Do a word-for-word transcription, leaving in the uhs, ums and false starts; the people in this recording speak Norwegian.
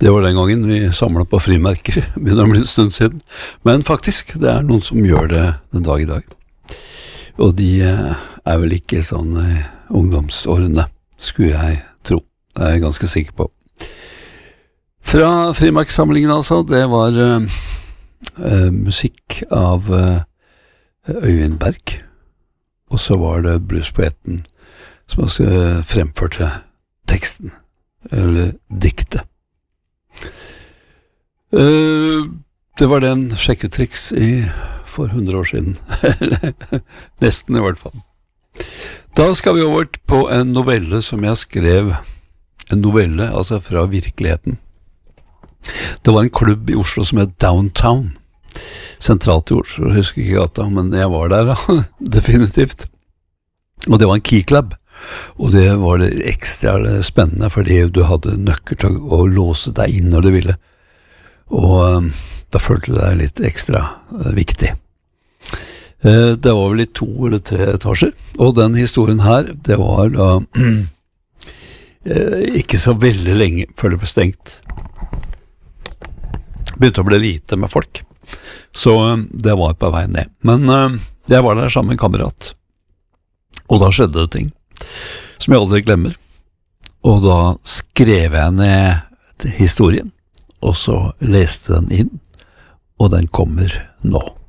Det var den gangen vi samlet på frimerker, begynner å bli en stund siden. Men faktisk, det er noen som gjør det den dag i dag. Og de er vel ikke sånn eh, ungdomsårene, skulle jeg tro. Det er jeg ganske sikker på. Fra frimerksamlingen altså, det var eh, eh, musikk av eh, Øyvind Berg, og så var det bluespoeten som også fremførte teksten, eller diktet. Uh, det var den sjekketriks i for hundre år siden. Nesten i hvert fall. Da skal vi over på en novelle som jeg skrev, en novelle altså fra virkeligheten. Det var en klubb i Oslo som het Downtown, sentralt i Oslo, jeg husker ikke gata, men jeg var der da, definitivt. Og det var en key club. Og det var det ekstra spennende, fordi du hadde nøkker til å låse deg inn når du ville. Og um, da følte du deg litt ekstra uh, viktig. Uh, det var vel i to eller tre etasjer, og den historien her, det var da uh, ikke så veldig lenge før det ble stengt. Begynte å bli lite med folk, så uh, det var på vei ned. Men uh, jeg var der sammen med en kamerat, og da skjedde det ting som jeg aldri glemmer. Og da skrev jeg ned historien, og så leste den inn, og den kommer nå.